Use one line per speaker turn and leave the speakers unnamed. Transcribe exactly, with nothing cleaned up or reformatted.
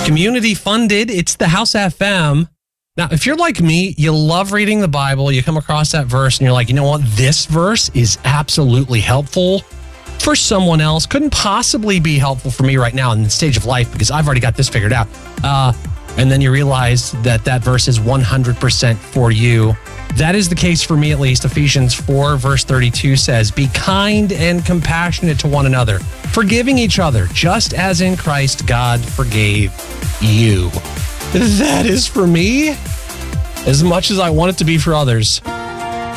Community funded. It's the House F M. Now, if you're like me, you love reading the Bible, you come across that verse and you're like, you know what? This verse is absolutely helpful for someone else. Couldn't possibly be helpful for me right now in the stage of life because I've already got this figured out. Uh, and then you realize that that verse is one hundred percent for you. That is the case for me, at least. Ephesians four, verse thirty-two says, be kind and compassionate to one another, forgiving each other, just as in Christ God forgave you. That is for me as much as I want it to be for others.